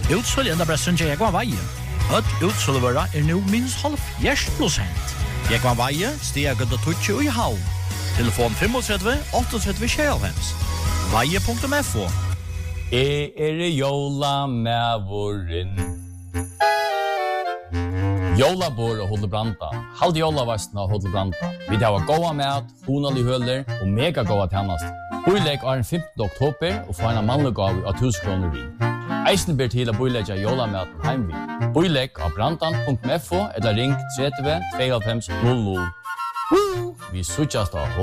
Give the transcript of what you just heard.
Utsøl enda bressun til Jekvann Veie. Utsølvøra nu minst 70%. Jekvann Veie, stiga gødda tutsi i havn. Telefon 35 38 96. Veie.fo. Jola med våren. Jolabor og Hodelbranta. Halde jolavastna og Hodelbranta. Vi har gåa mat, honalig høler og mega gåa tjennast. Boileg er den 15. oktober og får en mannlig gav av 1000 kroner vi. Eisen ber til å boilegja jolamaten heimvi. Boileg av brantan.fo eller ring 30 25 00. Vi suttjast av